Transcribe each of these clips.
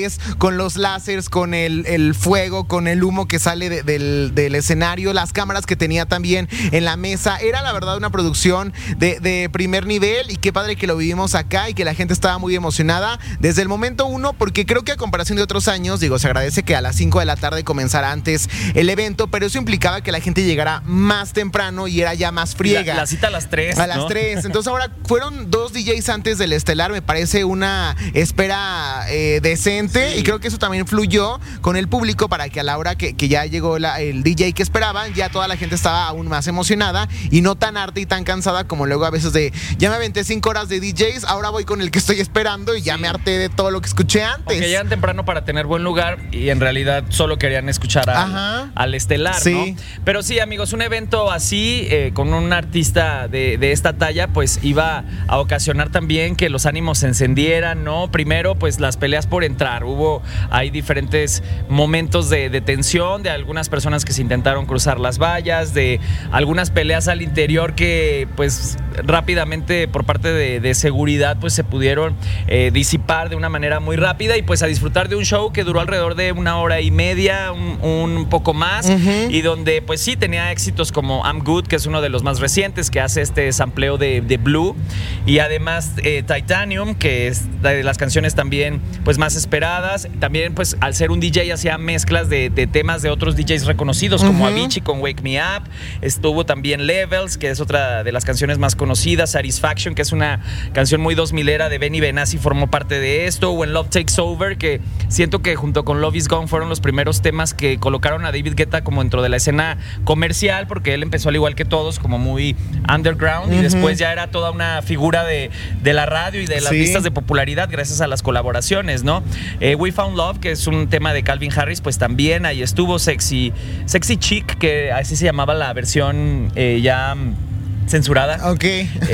luces, con los láseres, con el fuego, con el humo que sale del escenario, las cámaras que tenía también en la mesa. Era la verdad una producción de primer nivel, y qué padre que lo vivimos acá y que la gente estaba muy emocionada desde el momento uno, porque creo que a comparación de otros años, digo, se agradece que a las 5 de la tarde comenzara antes el evento, pero eso implicaba que la gente llegara más temprano y era ya más friega. La cita a las 3. A las 3. Entonces ahora fueron 2 DJs antes del estelar, me parece una espera decente, sí. Y creo que eso también fluyó con el público para que a la hora que ya llegó el DJ que esperaban, ya toda la gente estaba aún más emocionada y no tan harta y tan cansada como luego a veces de ya me aventé 5 horas de DJs, ahora voy con el que estoy esperando y ya me harté de todo lo que escuché antes. Que llegan temprano para tener buen lugar y en realidad solo querían escuchar al estelar, sí. ¿no? Pero sí, amigos, un evento así, con un artista de esta talla, pues iba a ocasionar también que los ánimos se encendieran, ¿no? Primero, pues las peleas por entrar. Hay diferentes momentos de tensión, de algunas personas que se intentaron cruzar las vallas, de algunas peleas al interior que, pues, rápidamente por parte de seguridad, pues se pudieron disipar de una manera muy rápida y pues a disfrutar de un show que duró alrededor de 1 hora y media, un poco más, y donde pues sí tenía éxitos como I'm Good, que es uno de los más recientes, que hace este sampleo de Blue, y además Titanium, que es de las canciones también pues más esperadas. También pues al ser un DJ hacía mezclas de temas de otros DJs reconocidos, como Avicii con Wake Me Up. Estuvo también Levels, que es otra de las canciones más conocidas. Satisfaction, que es una canción muy 2000era de Benny Benassi, formó parte de esto. When Love Takes Over, que siento que junto con Love Is Gone fueron los primeros temas que colocaron a David Guetta como dentro de la escena comercial, porque él empezó al igual que todos como muy underground, y después ya era toda una figura de la radio y de las listas de popularidad gracias a las colaboraciones, ¿no? We Found Love, que es un tema de Calvin Harris, pues también ahí estuvo. Sexy Chick, que así se llamaba la versión ya censurada. Ok.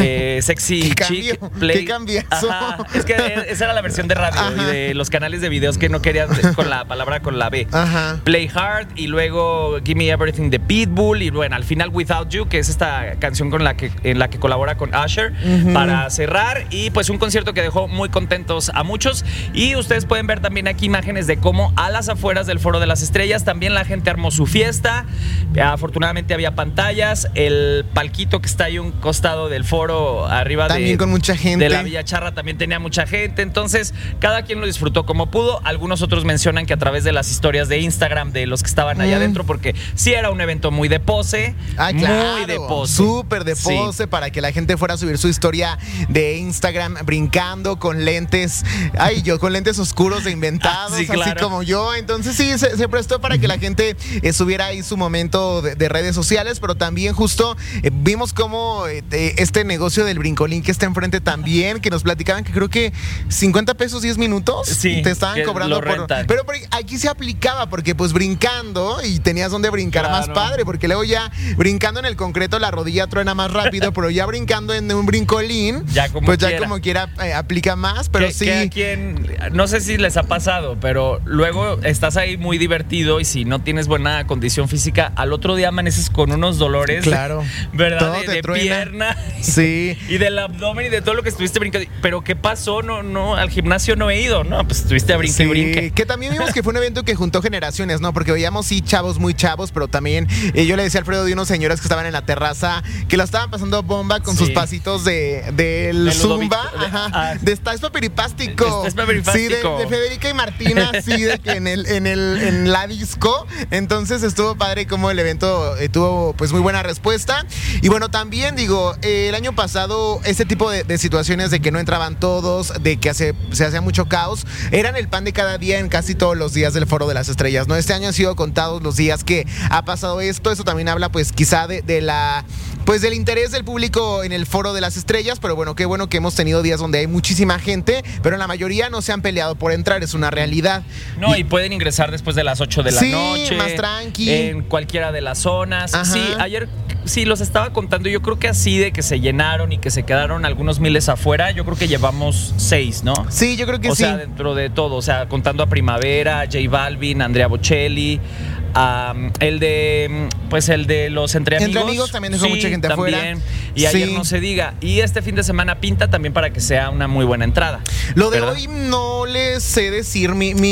Sexy Chick Play. ¿Qué cambiazo? Es que esa era la versión de radio y de los canales de videos que no querían con la palabra con la B. Play Hard, y luego Give Me Everything de Pitbull, y bueno, al final Without You, que es esta canción en la que colabora con Usher, para cerrar. Y pues un concierto que dejó muy contentos a muchos, y ustedes pueden ver también aquí imágenes de cómo a las afueras del Foro de las Estrellas también la gente armó su fiesta. Afortunadamente había pantallas, el palquito que está ahí un costado del foro arriba también con mucha gente. De la Villa Charra también tenía mucha gente. Entonces cada quien lo disfrutó como pudo. Algunos otros mencionan que a través de las historias de Instagram de los que estaban allá adentro, porque sí era un evento muy de pose. Claro, muy de pose, súper de pose, para que la gente fuera a subir su historia de Instagram brincando con lentes, con lentes oscuros de inventados, claro. Así como yo. Entonces sí, se prestó para que la gente subiera ahí su momento de redes sociales, pero también justo vimos cómo este negocio del brincolín que está enfrente también, que nos platicaban que creo que 50 pesos 10 minutos te estaban cobrando pero aquí se aplicaba, porque pues brincando y tenías donde brincar más padre, porque luego ya brincando en el concreto la rodilla truena más rápido, pero ya brincando en un brincolín ya como quiera aplica más, pero sí. Que a quien, no sé si les ha pasado, pero luego estás ahí muy divertido y si no tienes buena condición física, al otro día amaneces con unos dolores, claro, ¿verdad? De pierna, sí, y del abdomen y de todo lo que estuviste brincando. Pero ¿qué pasó? No, al gimnasio no he ido, ¿no? Pues estuviste a brinque y brinque. Que también vimos que fue un evento que juntó generaciones, ¿no? Porque veíamos chavos muy chavos, pero también yo le decía a Alfredo de unos señoras que estaban en la terraza que la estaban pasando bomba con sus pasitos del Zumba, de Estáis Peripástico. Sí, de Federica y Martina, sí, de que en la disco. Entonces estuvo padre como el evento tuvo pues muy buena respuesta. Y bueno, también digo, el año pasado este tipo de situaciones de que no entraban todos, de que se hacía mucho caos, eran el pan de cada día en casi todos los días del Foro de las Estrellas, ¿no? Este año han sido contados los días que ha pasado esto. Eso también habla pues quizá del interés del público en el Foro de las Estrellas, pero bueno, qué bueno que hemos tenido días donde hay muchísima gente, pero la mayoría no se han peleado por entrar, es una realidad. No, y pueden ingresar después de las 8 de la noche. Más tranqui. En cualquiera de las zonas. Sí, ayer los estaba contando, yo creo que así de que se llenaron y que se quedaron algunos miles afuera, yo creo que llevamos 6, ¿no? Sí, yo creo que sí. O sea, dentro de todo, o sea, contando a Primavera, J Balvin, Andrea Bocelli, el de los Entre Amigos también dejó mucha gente afuera. Y ayer no se diga. Y este fin de semana pinta también para que sea una muy buena entrada. Lo de hoy no les sé decir, mi